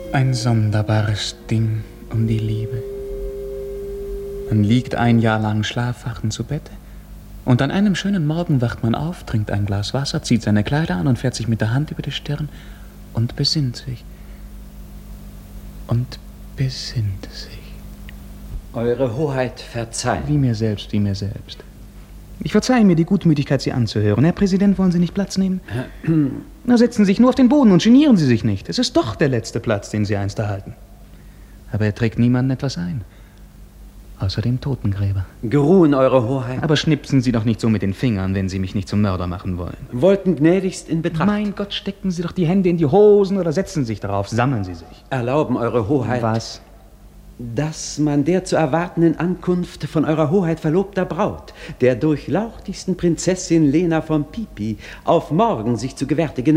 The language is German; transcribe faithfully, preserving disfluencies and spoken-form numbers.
Ein sonderbares Ding um die Liebe. Man liegt ein Jahr lang schlafwachend zu Bette und an einem schönen Morgen wacht man auf, trinkt ein Glas Wasser, zieht seine Kleider an und fährt sich mit der Hand über die Stirn und besinnt sich. Und besinnt sich. Eure Hoheit verzeihen. Wie mir selbst, wie mir selbst. Ich verzeihe mir die Gutmütigkeit, Sie anzuhören. Herr Präsident, wollen Sie nicht Platz nehmen? Na, setzen Sie sich nur auf den Boden und genieren Sie sich nicht. Es ist doch der letzte Platz, den Sie einst erhalten. Aber er trägt niemandem etwas ein. Außer dem Totengräber. Geruhen, Eure Hoheit. Aber schnipsen Sie doch nicht so mit den Fingern, wenn Sie mich nicht zum Mörder machen wollen. Wollten gnädigst in Betracht. Mein Gott, stecken Sie doch die Hände in die Hosen oder setzen Sie sich darauf, sammeln Sie sich. Erlauben, Eure Hoheit. Was? Dass man der zu erwartenden Ankunft von Eurer Hoheit verlobter Braut, der durchlauchtigsten Prinzessin Lena von Pipi, auf morgen sich zu gewärtigen